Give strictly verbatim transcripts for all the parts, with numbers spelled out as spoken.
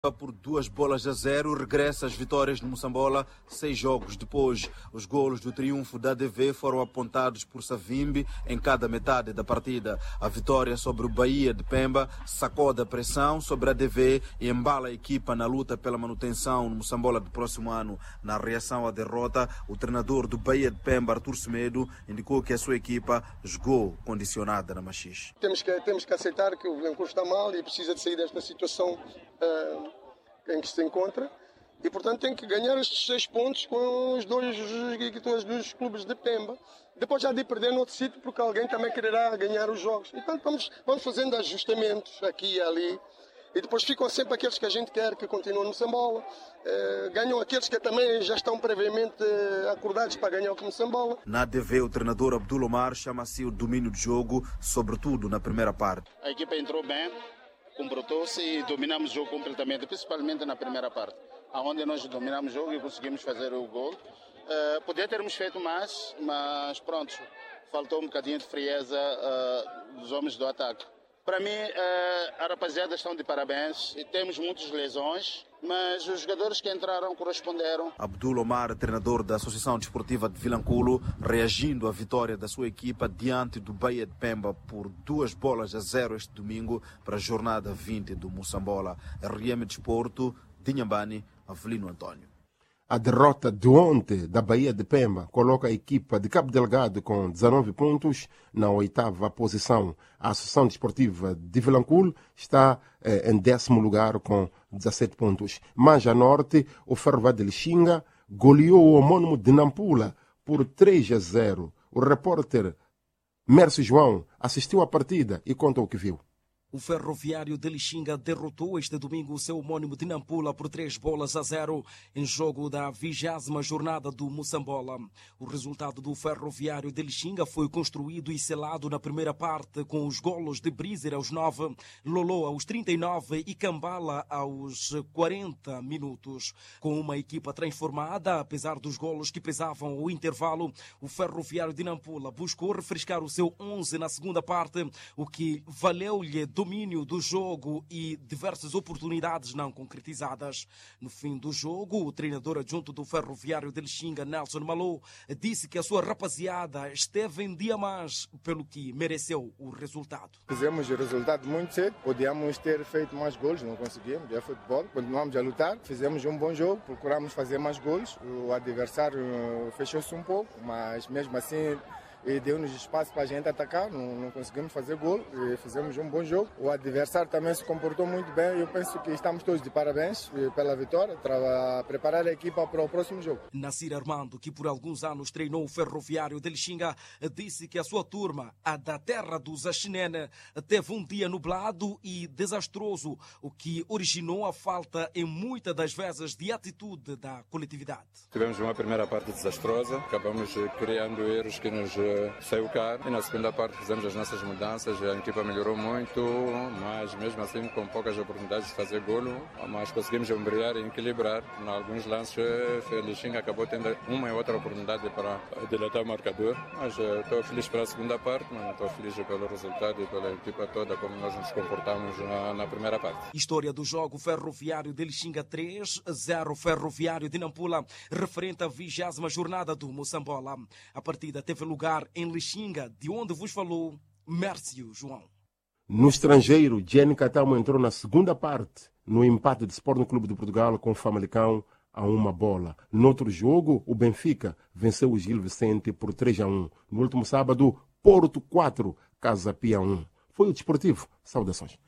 Por duas bolas a zero, regressa às vitórias no Moçambola, seis jogos depois. Os golos do triunfo da A D V foram apontados por Savimbi em cada metade da partida. A vitória sobre o Bahia de Pemba sacode a pressão sobre a A D V e embala a equipa na luta pela manutenção no Moçambola do próximo ano. Na reação à derrota, o treinador do Bahia de Pemba, Artur Semedo, indicou que a sua equipa jogou condicionada na Machixe. Temos que, temos que aceitar que o Vilanculo está mal e precisa de sair desta situação uh, em que se encontra. E, portanto, tem que ganhar estes seis pontos com os dois, os dois clubes de Pemba. Depois já de perder no outro sítio, porque alguém também quererá ganhar os jogos. Então, vamos, vamos fazendo ajustamentos aqui e ali. E depois ficam sempre aqueles que a gente quer que continuem no Moçambola. Eh, ganham aqueles que também já estão previamente eh, acordados para ganhar o Moçambola. Na A D V, o treinador Abdul Omar chama assim o domínio de jogo, sobretudo na primeira parte. A equipa entrou bem, comportou-se e dominamos o jogo completamente, principalmente na primeira parte, onde nós dominamos o jogo e conseguimos fazer o gol. Uh, podia termos feito mais, mas pronto, faltou um bocadinho de frieza uh, dos homens do ataque. Para mim, uh, a rapaziada estão de parabéns e temos muitas lesões, mas os jogadores que entraram corresponderam. Abdul Omar, treinador da Associação Desportiva de Vilanculo, reagindo à vitória da sua equipa diante do Bahia de Pemba por duas bolas a zero este domingo para a jornada vinte do Moçambola. R M Desporto, Dinhambane, Avelino Antônio. A derrota de ontem da Bahia de Pemba coloca a equipa de Cabo Delgado com dezanove pontos na oitava posição. A Associação Desportiva de Vilanculo está eh, em décimo lugar com dezassete pontos. Mais a norte, o Ferroviário de Lixinga goleou o homônimo de Nampula por três a zero. O repórter Mércio João assistiu à partida e conta o que viu. O Ferroviário de Lixinga derrotou este domingo o seu homônimo de Nampula por três bolas a zero em jogo da vigésima jornada do Moçambola. O resultado do Ferroviário de Lixinga foi construído e selado na primeira parte com os golos de Brízer aos nove, Lolo aos trinta e nove e Cambala aos quarenta minutos. Com uma equipa transformada, apesar dos golos que pesavam o intervalo, o Ferroviário de Nampula buscou refrescar o seu onze na segunda parte, o que valeu-lhe domínio do jogo e diversas oportunidades não concretizadas. No fim do jogo, o treinador adjunto do Ferroviário de Lixinga, Nelson Malou, disse que a sua rapaziada esteve em dia mais, pelo que mereceu o resultado. Fizemos o resultado muito cedo, podíamos ter feito mais gols, não conseguimos, é futebol, continuamos a lutar, fizemos um bom jogo, procuramos fazer mais gols, o adversário fechou-se um pouco, mas mesmo assim e deu-nos espaço para a gente atacar, não, não conseguimos fazer gol e fizemos um bom jogo. O adversário também se comportou muito bem e eu penso que estamos todos de parabéns pela vitória, para preparar a equipa para o próximo jogo. Nasir Armando, que por alguns anos treinou o Ferroviário de Lixinga, disse que a sua turma, a da terra dos Axinene, teve um dia nublado e desastroso, o que originou a falta em muitas das vezes de atitude da coletividade. Tivemos uma primeira parte desastrosa, acabamos criando erros que nos saiu caro e na segunda parte fizemos as nossas mudanças, a equipa melhorou muito, mas mesmo assim com poucas oportunidades de fazer golo, mas conseguimos ombrear e equilibrar. Em alguns lances, o Lixinga acabou tendo uma e outra oportunidade para dilatar o marcador, mas estou feliz pela segunda parte, mas estou feliz pelo resultado e pela equipa toda, como nós nos comportamos na, na primeira parte. História do jogo: Ferroviário de Lixinga três a zero, Ferroviário de Nampula, referente à vigésima jornada do Moçambola. A partida teve lugar em Lixinga, de onde vos falou Mércio João. No estrangeiro, Jenny Catamo entrou na segunda parte, no empate de Sporting Clube de Portugal com o Famalicão a uma bola. No outro jogo, o Benfica venceu o Gil Vicente por três a um. No último sábado, Porto quatro, Casa Pia um. Foi o Desportivo. Saudações.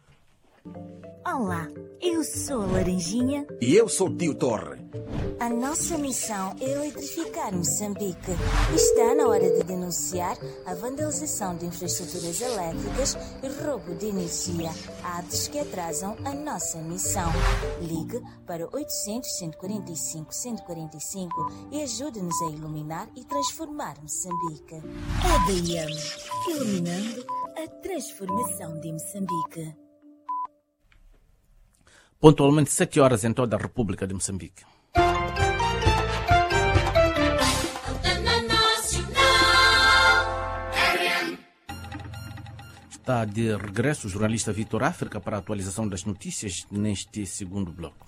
Olá, eu sou a Laranjinha. E eu sou o Tio Torre. A nossa missão é eletrificar Moçambique. Está na hora de denunciar a vandalização de infraestruturas elétricas e roubo de energia, atos que atrasam a nossa missão. Ligue para oitocentos, cento e quarenta e cinco, cento e quarenta e cinco e ajude-nos a iluminar e transformar Moçambique. A B M, iluminando a transformação de Moçambique. Pontualmente sete horas em toda a República de Moçambique. Está de regresso o jornalista Vitor África para a atualização das notícias neste segundo bloco.